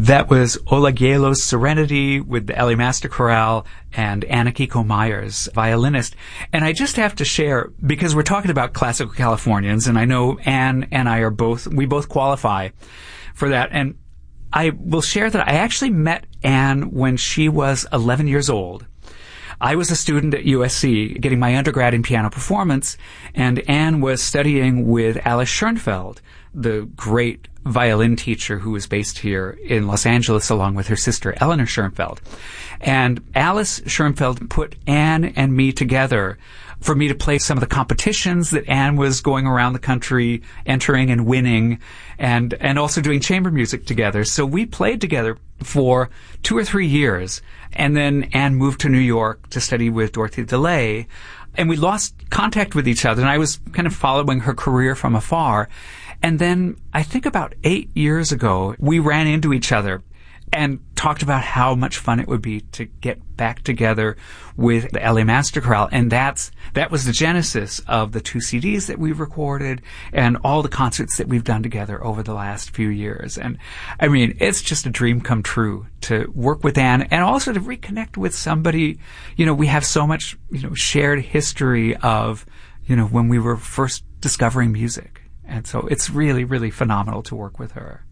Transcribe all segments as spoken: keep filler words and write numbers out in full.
That was Ola Gielo's Serenity with the L A Master Chorale and Anna Kiko Myers, violinist. And I just have to share, because we're talking about classical Californians, and I know Anne and I are both, we both qualify for that. And I will share that I actually met Anne when she was eleven years old. I was a student at U S C getting my undergrad in piano performance, and Anne was studying with Alice Schoenfeld, the great violin teacher who was based here in Los Angeles along with her sister Eleanor Schoenfeld. And Alice Schoenfeld put Anne and me together for me to play some of the competitions that Anne was going around the country entering and winning, and and also doing chamber music together. So we played together for two or three years, and then Anne moved to New York to study with Dorothy DeLay, and we lost contact with each other, and I was kind of following her career from afar. And then I think about eight years ago, we ran into each other and talked about how much fun it would be to get back together with the L A Master Chorale. And that's, that was the genesis of the two C Ds that we've recorded and all the concerts that we've done together over the last few years. And I mean, it's just a dream come true to work with Anne and also to reconnect with somebody. You know, we have so much, you know, shared history of, you know, when we were first discovering music. And so it's really, really phenomenal to work with her.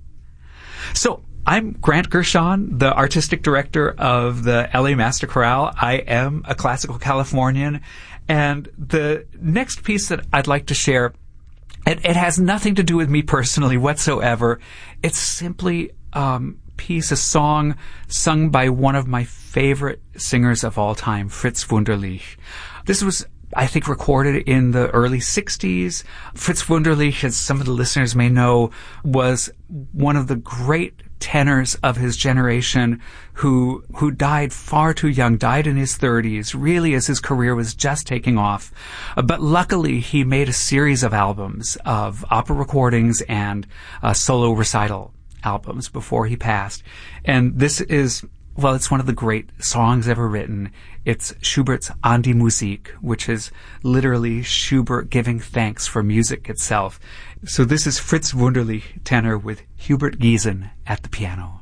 So I'm Grant Gershon, the artistic director of the L A Master Chorale. I am a classical Californian. And the next piece that I'd like to share, it, it has nothing to do with me personally whatsoever. It's simply um, a piece, a song sung by one of my favorite singers of all time, Fritz Wunderlich. This was, I think, recorded in the early sixties. Fritz Wunderlich, as some of the listeners may know, was one of the great tenors of his generation who who died far too young, died in his thirties, really as his career was just taking off. Uh, but luckily, he made a series of albums of opera recordings and uh, solo recital albums before he passed. And this is, well, it's one of the great songs ever written. It's Schubert's An die Musik, which is literally Schubert giving thanks for music itself. So this is Fritz Wunderlich tenor with Hubert Giesen at the piano.